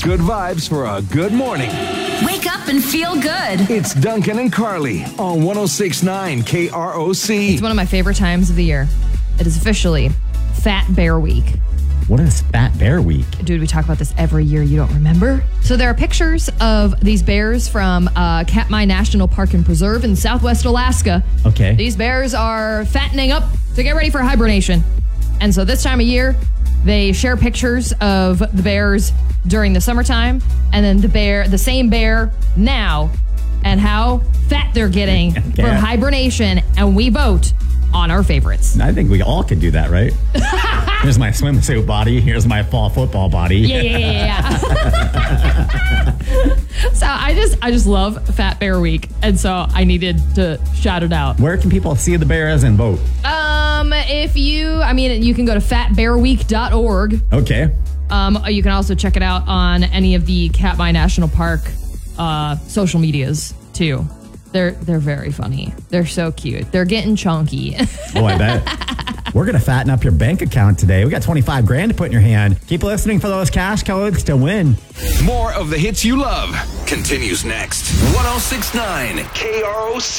Good vibes for a good morning. Wake up and feel good. It's Duncan and Carly on 106.9 KROC. It's one of my favorite times of the year. It is officially Fat Bear Week. What is Fat Bear Week? Dude, we talk about this every year. You don't remember? So there are pictures of these bears from Katmai National Park and Preserve in southwest Alaska. Okay. These bears are fattening up to get ready for hibernation. And so this time of year, they share pictures of the bears during the summertime and then the same bear now and how fat they're getting from hibernation. And we vote on our favorites. I think we all could do that, right? Here's my swimsuit body. Here's my fall football body. Yeah. So I just love Fat Bear Week. And so I needed to shout it out. Where can people see the bears and vote? You can go to fatbearweek.org. Okay. You can also check it out on any of the Katmai National Park social medias too. They're very funny. They're so cute. They're getting chunky. Oh, I bet. We're going to fatten up your bank account today. We got $25,000 to put in your hand. Keep listening for those cash codes to win. More of the hits you love continues next. 106.9 KROC.